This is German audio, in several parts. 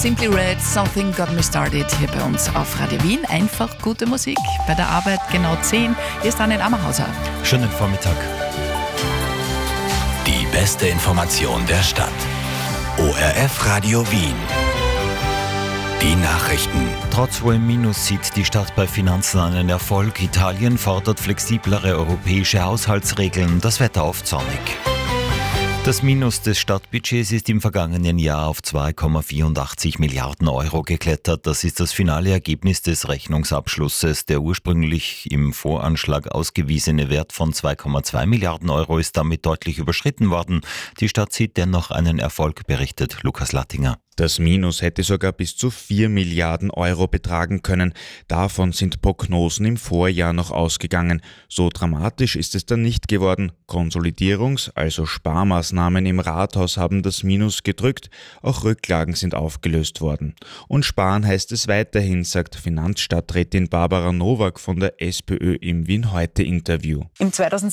Simply Red, Something Got Me Started hier bei uns auf Radio Wien. Einfach gute Musik. Bei der Arbeit genau 10. Hier ist Daniel Ammerhauser. Schönen Vormittag. Die beste Information der Stadt. ORF Radio Wien. Die Nachrichten. Trotz hohem Minus sieht die Stadt bei Finanzen einen Erfolg. Italien fordert flexiblere europäische Haushaltsregeln. Das Wetter oft sonnig. Das Minus des Stadtbudgets ist im vergangenen Jahr auf 2,84 Milliarden Euro geklettert. Das ist das finale Ergebnis des Rechnungsabschlusses. Der ursprünglich im Voranschlag ausgewiesene Wert von 2,2 Milliarden Euro ist damit deutlich überschritten worden. Die Stadt sieht dennoch einen Erfolg, berichtet Lukas Lattinger. Das Minus hätte sogar bis zu 4 Milliarden Euro betragen können. Davon sind Prognosen im Vorjahr noch ausgegangen. So dramatisch ist es dann nicht geworden. Konsolidierungs-, also Sparmaßnahmen im Rathaus haben das Minus gedrückt. Auch Rücklagen sind aufgelöst worden. Und sparen heißt es weiterhin, sagt Finanzstadträtin Barbara Nowak von der SPÖ im Wien-Heute-Interview. Im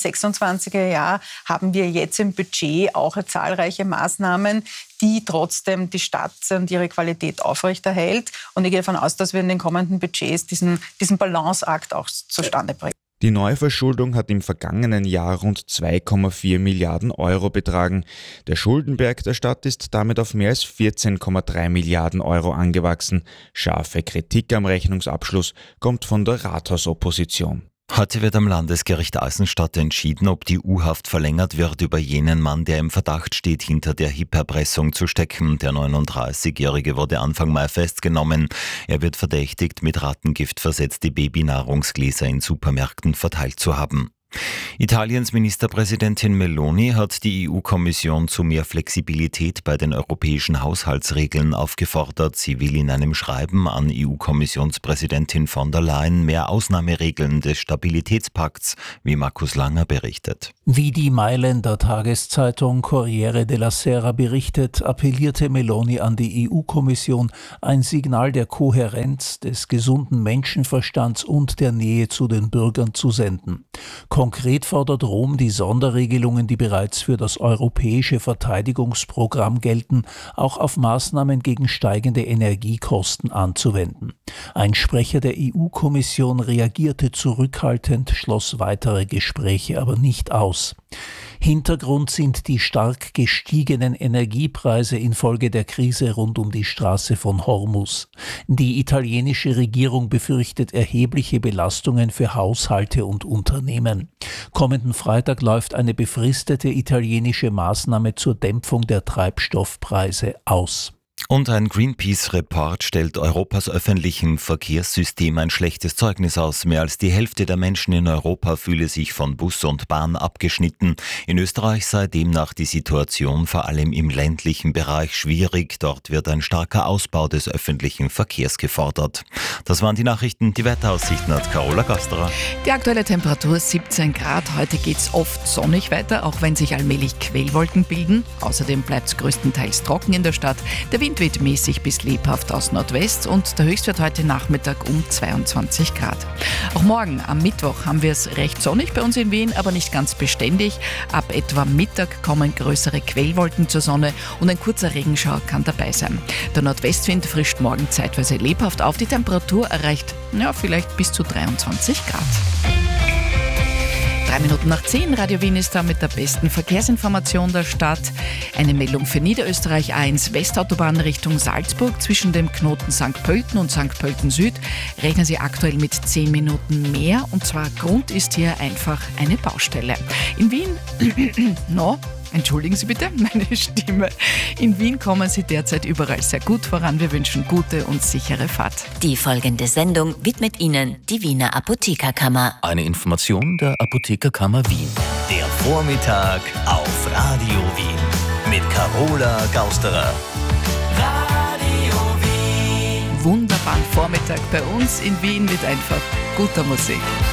2026er Jahr haben wir jetzt im Budget auch zahlreiche Maßnahmen, die trotzdem die Stadt und ihre Qualität aufrechterhält. Und ich gehe davon aus, dass wir in den kommenden Budgets diesen Balanceakt auch zustande bringen. Die Neuverschuldung hat im vergangenen Jahr rund 2,4 Milliarden Euro betragen. Der Schuldenberg der Stadt ist damit auf mehr als 14,3 Milliarden Euro angewachsen. Scharfe Kritik am Rechnungsabschluss kommt von der Rathausopposition. Heute wird am Landesgericht Eisenstadt entschieden, ob die U-Haft verlängert wird über jenen Mann, der im Verdacht steht, hinter der HIP-Erpressung zu stecken. Der 39-Jährige wurde Anfang Mai festgenommen. Er wird verdächtigt, mit Rattengift versetzte Babynahrungsgläser in Supermärkten verteilt zu haben. Italiens Ministerpräsidentin Meloni hat die EU-Kommission zu mehr Flexibilität bei den europäischen Haushaltsregeln aufgefordert. Sie will in einem Schreiben an EU-Kommissionspräsidentin von der Leyen mehr Ausnahmeregeln des Stabilitätspakts, wie Markus Langer berichtet. Wie die Mailänder Tageszeitung Corriere della Sera berichtet, appellierte Meloni an die EU-Kommission, ein Signal der Kohärenz, des gesunden Menschenverstands und der Nähe zu den Bürgern zu senden. Konkret fordert Rom, die Sonderregelungen, die bereits für das europäische Verteidigungsprogramm gelten, auch auf Maßnahmen gegen steigende Energiekosten anzuwenden. Ein Sprecher der EU-Kommission reagierte zurückhaltend, schloss weitere Gespräche aber nicht aus. Hintergrund sind die stark gestiegenen Energiepreise infolge der Krise rund um die Straße von Hormuz. Die italienische Regierung befürchtet erhebliche Belastungen für Haushalte und Unternehmen. Kommenden Freitag läuft eine befristete italienische Maßnahme zur Dämpfung der Treibstoffpreise aus. Und ein Greenpeace-Report stellt Europas öffentlichem Verkehrssystem ein schlechtes Zeugnis aus. Mehr als die Hälfte der Menschen in Europa fühle sich von Bus und Bahn abgeschnitten. In Österreich sei demnach die Situation vor allem im ländlichen Bereich schwierig. Dort wird ein starker Ausbau des öffentlichen Verkehrs gefordert. Das waren die Nachrichten. Die Wetteraussichten hat Carola Gasterer. Die aktuelle Temperatur 17 Grad. Heute geht es oft sonnig weiter, auch wenn sich allmählich Quellwolken bilden. Außerdem bleibt es größtenteils trocken in der Stadt. Der Wind weht mäßig bis lebhaft aus Nordwest und der Höchstwert heute Nachmittag um 22 Grad. Auch morgen am Mittwoch haben wir es recht sonnig bei uns in Wien, aber nicht ganz beständig. Ab etwa Mittag kommen größere Quellwolken zur Sonne und ein kurzer Regenschauer kann dabei sein. Der Nordwestwind frischt morgen zeitweise lebhaft auf. Die Temperatur erreicht vielleicht bis zu 23 Grad. 3 Minuten nach 10, Radio Wien ist da mit der besten Verkehrsinformation der Stadt. Eine Meldung für Niederösterreich 1, Westautobahn Richtung Salzburg. Zwischen dem Knoten St. Pölten und St. Pölten Süd rechnen Sie aktuell mit 10 Minuten mehr. Und zwar Grund ist hier einfach eine Baustelle. In Wien, entschuldigen Sie bitte meine Stimme. In Wien kommen Sie derzeit überall sehr gut voran. Wir wünschen gute und sichere Fahrt. Die folgende Sendung widmet Ihnen die Wiener Apothekerkammer. Eine Information der Apothekerkammer Wien. Der Vormittag auf Radio Wien mit Carola Gausterer. Radio Wien. Wunderbaren Vormittag bei uns in Wien mit einfach guter Musik.